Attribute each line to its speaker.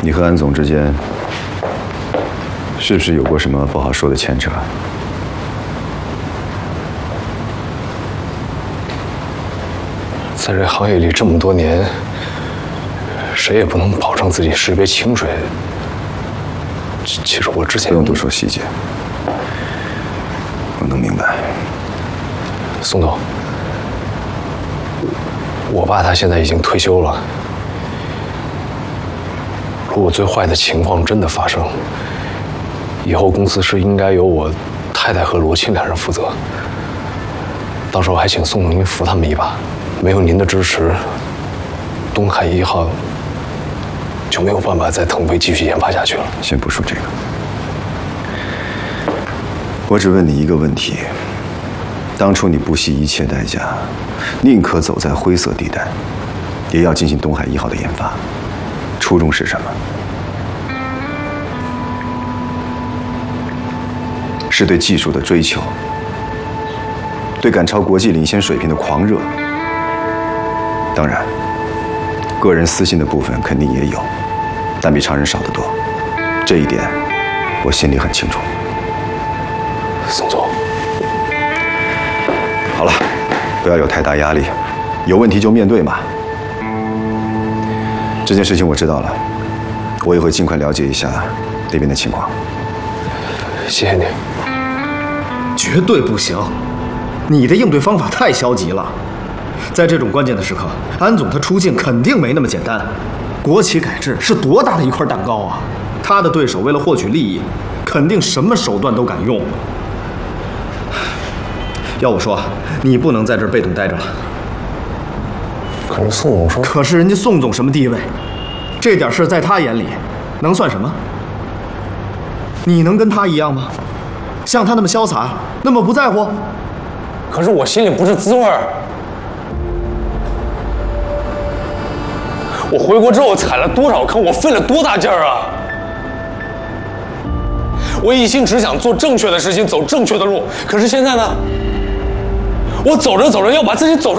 Speaker 1: 你和安总之间是不是有过什么不好说的牵扯？
Speaker 2: 在这行业里这么多年，谁也不能保证自己是一杯清水。其实我之前
Speaker 1: 不用多说细节，我能明白。
Speaker 2: 宋总，我爸他现在已经退休了。如果最坏的情况真的发生，以后公司是应该由我太太和罗青两人负责。到时候还请宋总您扶他们一把。没有您的支持，东海1号就没有办法在腾飞继续研发下去了。
Speaker 1: 先不说这个，我只问你一个问题：当初你不惜一切代价，宁可走在灰色地带，也要进行东海1号的研发，初衷是什么？是对技术的追求，对赶超国际领先水平的狂热。当然，个人私心的部分肯定也有，但比常人少得多。这一点，我心里很清楚。
Speaker 2: 宋总，
Speaker 1: 好了，不要有太大压力，有问题就面对嘛。这件事情我知道了，我也会尽快了解一下那边的情况。
Speaker 2: 谢谢你。
Speaker 3: 绝对不行，你的应对方法太消极了。在这种关键的时刻，安总他出镜肯定没那么简单。国企改制是多大的一块蛋糕啊！他的对手为了获取利益，肯定什么手段都敢用。要我说，你不能在这儿被动待着了。
Speaker 2: 可是宋总说，
Speaker 3: 可是人家宋总什么地位？这点事在他眼里能算什么？你能跟他一样吗？像他那么潇洒，那么不在乎？
Speaker 2: 可是我心里不是滋味儿。我回国之后踩了多少坑，我费了多大劲儿啊！我一心只想做正确的事情，走正确的路。可是现在呢，我走着走着要把自己走成